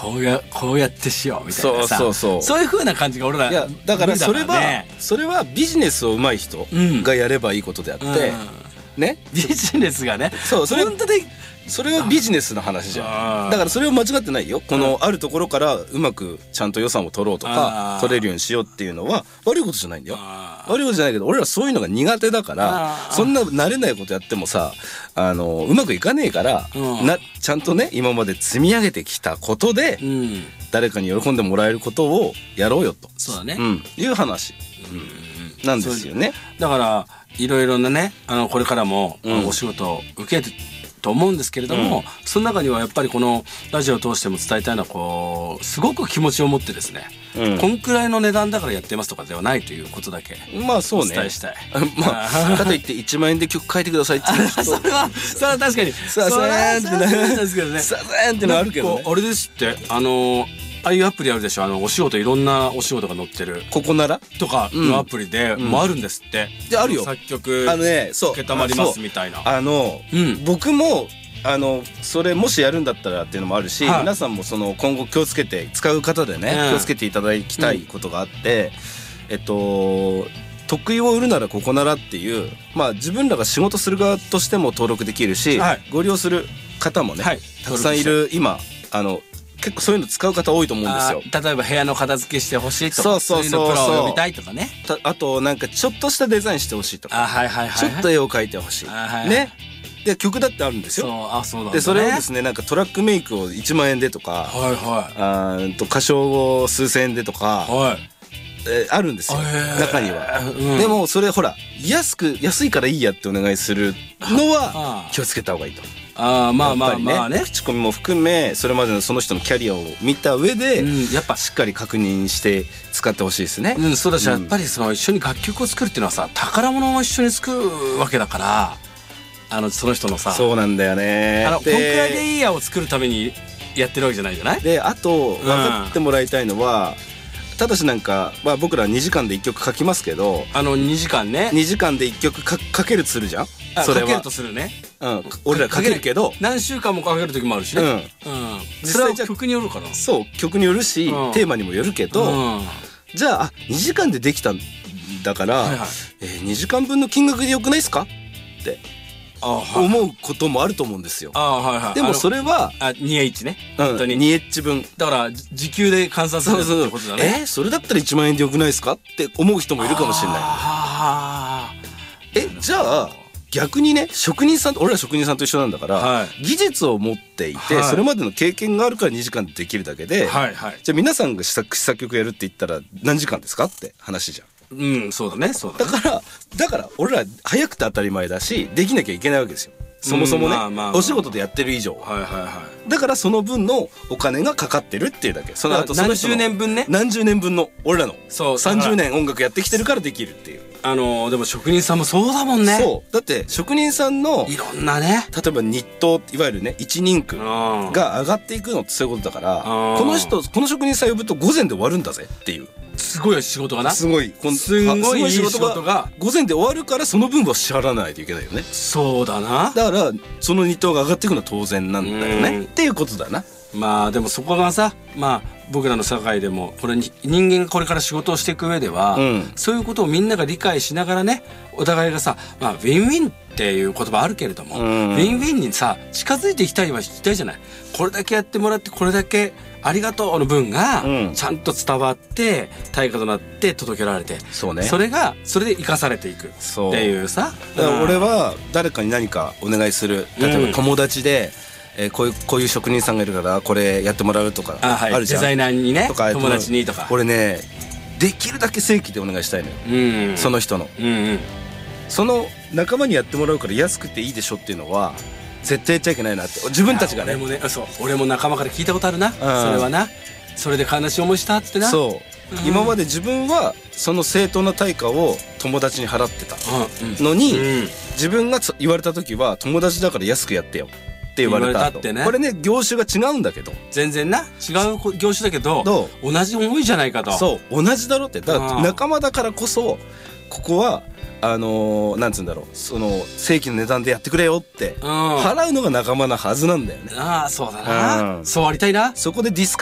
こうやってしようみたいなさ、そういう風な感じが俺ら、 いやだからそれね、 はビジネスを上手い人がやればいいことであって、ね、 ビジネスがね、 そうそれ本当でそれはビジネスの話じゃん。だからそれは間違ってないよ。このあるところからうまくちゃんと予算を取ろうとか取れるようにしようっていうのは悪いことじゃないんだよ。悪いことじゃないけど俺らそういうのが苦手だから、そんな慣れないことやってもさうまくいかねえから、ちゃんとね今まで積み上げてきたことで、誰かに喜んでもらえることをやろうよと、 そうだね、 いう話、なんですよね。 だからいろいろなねこれからもお仕事を受けてと思うんですけれども、その中にはやっぱりこのラジオを通しても伝えたいのはこうすごく気持ちを持ってですね、こんくらいの値段だからやってますとかではないということだけまあそうねお伝えしたい。 まあかといって1万円で曲書いてくださいって言う人それは確かにさーんってなんですけどね、さーんってのあるけどね。 あれですってああいうアプリあるでしょ、お仕事いろんなお仕事が載ってるここならとかのアプリでもあるんですって。 であるよ、 作曲そう承りますみたいな。 僕もそれもしやるんだったらっていうのもあるし、皆さんもその今後気をつけて使う方でね、気をつけていただきたいことがあって、得意を売るならここならっていう、まあ自分らが仕事する側としても登録できるし、ご利用する方もね、たくさんいる今結構そういうの使う方多いと思うんですよ。 例えば部屋の片付けしてほしいとか、そういうのプロを呼びたいとかね。 あとなんかちょっとしたデザインしてほしいとか、ちょっと絵を描いてほしいね。で曲だってあるんですよ。でそれをですねなんかトラックメイクを1万円でとか、歌唱を数千円でとかあるんですよ中には。でもそれほら安いからいいやってお願いするのは気をつけた方がいいと。まあね、口コミも含めそれまでのその人のキャリアを見た上で、やっぱしっかり確認して使ってほしいですね。 そうだし、やっぱりその一緒に楽曲を作るっていうのはさ、宝物を一緒に作るわけだから、その人のさ、 そうなんだよね。 こんくらいでいいやを作るためにやってるわけじゃないじゃない。 であと分かってもらいたいのは、ただしなんか、僕ら2時間で1曲書きますけど、 2時間ね、 2時間で1曲書けるツールじゃん。 それは書けるとするね。 俺ら書けるけど何週間も書ける時もあるしね。それは曲によるかな。 そう曲によるし、テーマにもよるけど、じゃあ2時間でできたんだから2時間分の金額でよくないですかって思うこともあると思うんですよ。でもそれは 2H ね、 本当に 2H 分だから時給で換算するってことだね。 それだったら1万円でよくないですかって思う人もいるかもしれない。じゃあ逆にね、職人さん、俺ら職人さんと一緒なんだから、技術を持っていて、それまでの経験があるから2時間でできるだけで、じゃあ皆さんが試作曲やるって言ったら何時間ですかって話じゃん。そうだね。だから俺ら早くて当たり前だし、できなきゃいけないわけですよ。そもそもね、お仕事でやってる以上。だからその分のお金がかかってるっていうだけ。その後何十年分ね。 何十年分の俺らの30年音楽やってきてるからできるっていう。 でも職人さんもそうだもんね。 だって職人さんのいろんなね、 例えば日当、いわゆるね一人区が上がっていくのってそういうことだから、この職人さん呼ぶと午前で終わるんだぜっていう。 すごい仕事がな、 すごいいい仕事が午前で終わるから、その分は支払わないといけないよね。 そうだな。 だからその日当が上がっていくのは当然なんだよねっていうことだな。 まあでもそこがさ、僕らの社会でもこれ人間がこれから仕事をしていく上では、そういうことをみんなが理解しながらね、お互いがさ、ウィンウィンっていう言葉あるけれども、ウィンウィンにさ近づいていきたいじゃない。これだけやってもらって、これだけありがとうの分がちゃんと伝わって対価となって届けられて、それで生かされていくっていうさ。 だから俺は誰かに何かお願いする、例えば友達でこういう職人さんがいるからこれやってもらうとかあるじゃん。 デザイナーにね、友達にとか。 俺ね、できるだけ正規でお願いしたいのよ、その人の。その仲間にやってもらうから安くていいでしょっていうのは絶対やっちゃいけないなって。自分たちがね。 俺も仲間から聞いたことあるな、それはな。それで悲しい思いしたってな。今まで自分はその正当な対価を友達に払ってたのに、自分が言われた時は友達だから安くやってよって言われたってね。これね、業種が違うんだけど、全然な違う業種だけど同じ思いじゃないかと。 そう同じだろって。だから仲間だからこそここはなんつうんだろう、その正規の値段でやってくれよって払うのが仲間なはずなんだよね。 そうだな。そうありたいな。 そこでディス